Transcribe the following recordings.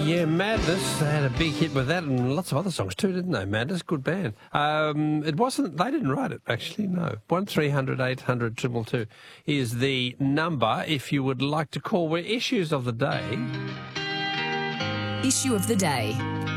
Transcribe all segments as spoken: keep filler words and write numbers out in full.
Yeah, Madness, they had a big hit with that and lots of other songs too, didn't they? Madness, good band. Um, it wasn't, they didn't write it, actually, no. one three hundred eight hundred two two two is the number if you would like to call. We're issues of the day. Issue of the day.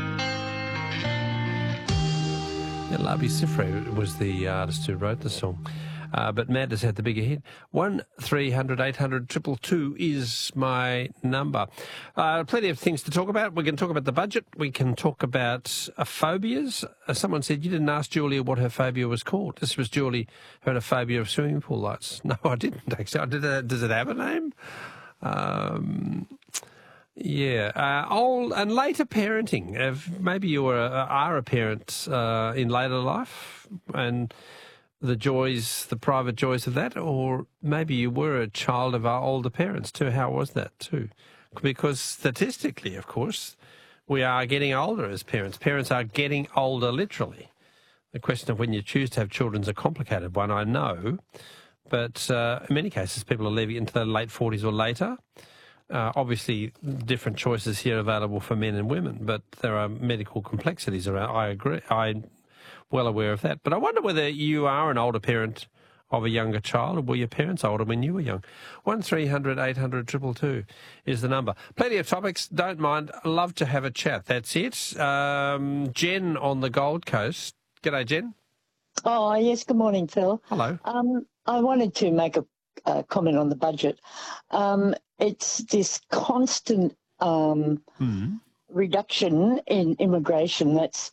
Yeah, Labi Siffre was the artist who wrote the song. Uh, but Madness had the bigger hit. one three hundred eight hundred two two two is my number. Uh, plenty of things to talk about. We can talk about the budget. We can talk about uh, phobias. Uh, someone said you didn't ask Julia what her phobia was called. This was Julie who had a phobia of swimming pool lights. No, I didn't actually. I did a, does it have a name? Um, yeah. Uh, old and later parenting. If maybe you were a, are a parent uh, in later life and the joys, the private joys of that, or maybe you were a child of our older parents too. How was that too? Because statistically, of course, we are getting older as parents. Parents are getting older, literally. The question of when you choose to have children is a complicated one, I know. But uh, in many cases, people are leaving into their late forties or later. Uh, obviously, different choices here available for men and women, but there are medical complexities around. I agree. I well aware of that. But I wonder whether you are an older parent of a younger child, or were your parents older when you were young? one three hundred eight hundred two two two is the number. Plenty of topics. Don't mind. Love to have a chat. That's it. Um, Jen on the Gold Coast. G'day, Jen. Oh, yes. Good morning, Phil. Hello. Um, I wanted to make a, a comment on the budget. Um, it's this constant um, Mm. reduction in immigration that's